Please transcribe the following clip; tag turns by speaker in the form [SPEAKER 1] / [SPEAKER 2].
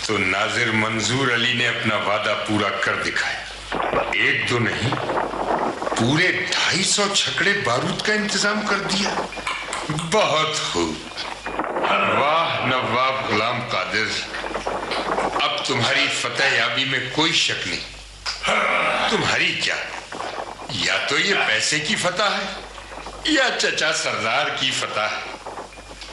[SPEAKER 1] तो नाजिर मंजूर अली ने अपना वादा पूरा कर दिखाया। एक दो नहीं, पूरे 250 छकड़े बारूद का इंतजाम कर दिया। बहुत खूब। वाह नवाब गुलाम कादिर, अब तुम्हारी फतेह याबी में कोई शक नहीं। तुम्हारी क्या, या तो ये पैसे की फतह है या चचा सरदार की फतह।